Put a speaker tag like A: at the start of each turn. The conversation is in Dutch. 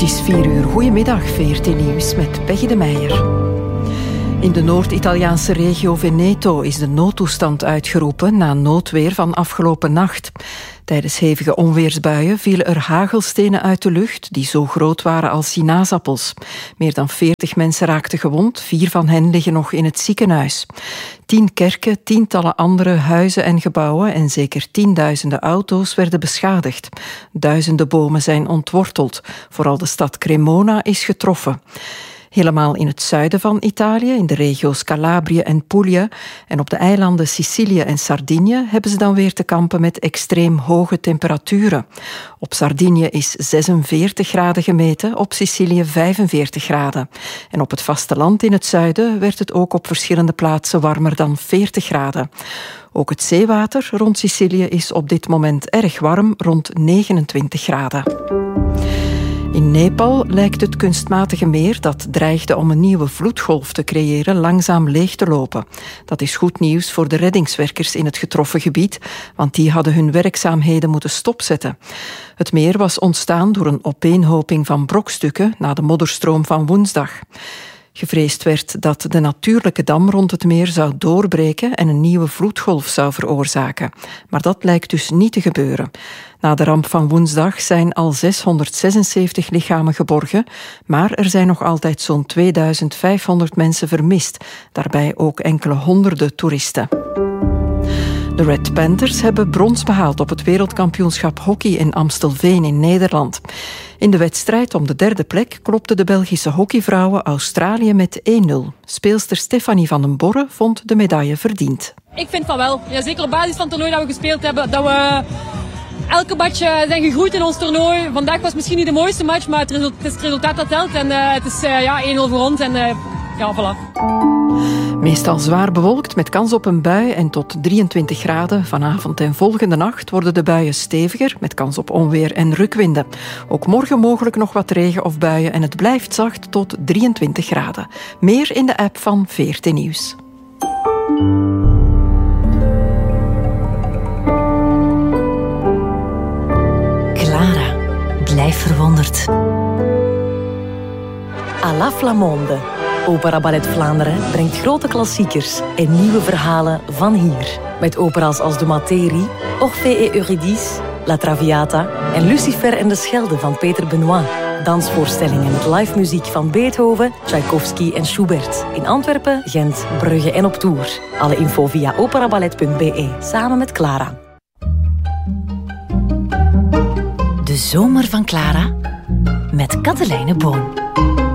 A: Het is 4:00. Goedemiddag, VRT Nieuws met Peggy de Meijer. In de Noord-Italiaanse regio Veneto is de noodtoestand uitgeroepen na noodweer van afgelopen nacht. Tijdens hevige onweersbuien vielen er hagelstenen uit de lucht die zo groot waren als sinaasappels. Meer dan 40 mensen raakten gewond, 4 van hen liggen nog in het ziekenhuis. 10 kerken, tientallen andere huizen en gebouwen en zeker tienduizenden auto's werden beschadigd. Duizenden bomen zijn ontworteld. Vooral de stad Cremona is getroffen. Helemaal in het zuiden van Italië, in de regio's Calabrië en Puglia en op de eilanden Sicilië en Sardinië hebben ze dan weer te kampen met extreem hoge temperaturen. Op Sardinië is 46 graden gemeten, op Sicilië 45 graden. En op het vasteland in het zuiden werd het ook op verschillende plaatsen warmer dan 40 graden. Ook het zeewater rond Sicilië is op dit moment erg warm, rond 29 graden. In Nepal lijkt het kunstmatige meer dat dreigde om een nieuwe vloedgolf te creëren langzaam leeg te lopen. Dat is goed nieuws voor de reddingswerkers in het getroffen gebied, want die hadden hun werkzaamheden moeten stopzetten. Het meer was ontstaan door een opeenhoping van brokstukken na de modderstroom van woensdag. Gevreesd werd dat de natuurlijke dam rond het meer zou doorbreken en een nieuwe vloedgolf zou veroorzaken. Maar dat lijkt dus niet te gebeuren. Na de ramp van woensdag zijn al 676 lichamen geborgen, maar er zijn nog altijd zo'n 2500 mensen vermist. Daarbij ook enkele honderden toeristen. De Red Panthers hebben brons behaald op het wereldkampioenschap hockey in Amstelveen in Nederland. In de wedstrijd om de 3e plek klopten de Belgische hockeyvrouwen Australië met 1-0. Speelster Stefanie van den Borre vond de medaille verdiend.
B: Ik vind van wel. Ja, zeker op basis van het toernooi dat we gespeeld hebben, dat we elke match zijn gegroeid in ons toernooi. Vandaag was misschien niet de mooiste match, maar het is het resultaat dat telt. En het is 1-0 voor ons en ja, voilà.
A: Meestal zwaar bewolkt met kans op een bui en tot 23 graden. Vanavond en volgende nacht worden de buien steviger met kans op onweer en rukwinden. Ook morgen mogelijk nog wat regen of buien en het blijft zacht tot 23 graden. Meer in de app van VRT Nieuws.
C: Clara, blijf verwonderd. À la Flamande. Opera Ballet Vlaanderen brengt grote klassiekers en nieuwe verhalen van hier. Met opera's als De Materie, Orphée et Eurydice, La Traviata en Lucifer en de Schelde van Peter Benoit. Dansvoorstellingen met live muziek van Beethoven, Tchaikovsky en Schubert. In Antwerpen, Gent, Brugge en op tour. Alle info via operaballet.be, samen met Clara. De zomer van Clara met Katelijne Boon.